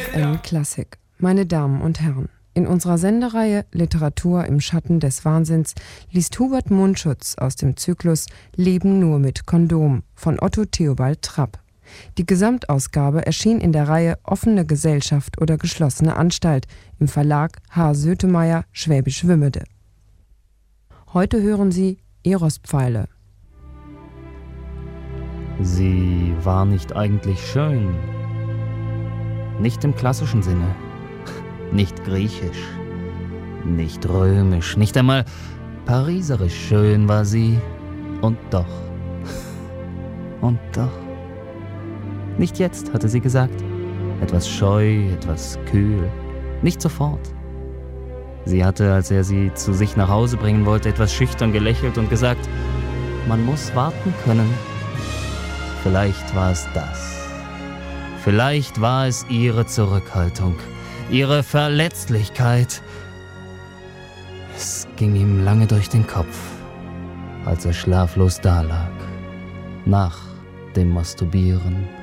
FFN Klassik. Meine Damen und Herren, in unserer Sendereihe Literatur im Schatten des Wahnsinns liest Hubert Mundschutz aus dem Zyklus Leben nur mit Kondom von Otto Theobald Trapp. Die Gesamtausgabe erschien in der Reihe Offene Gesellschaft oder geschlossene Anstalt im Verlag H. Sötemeyer, Schwäbisch Wümmede. Heute hören Sie Erospfeile. Sie war nicht eigentlich schön. Nicht im klassischen Sinne. Nicht griechisch. Nicht römisch. Nicht einmal pariserisch schön war sie. Und doch. Und doch. Nicht jetzt, hatte sie gesagt. Etwas scheu, etwas kühl. Nicht sofort. Sie hatte, als er sie zu sich nach Hause bringen wollte, etwas schüchtern gelächelt und gesagt, man muss warten können. Vielleicht war es das. Vielleicht war es ihre Zurückhaltung, ihre Verletzlichkeit. Es ging ihm lange durch den Kopf, als er schlaflos dalag, nach dem Masturbieren.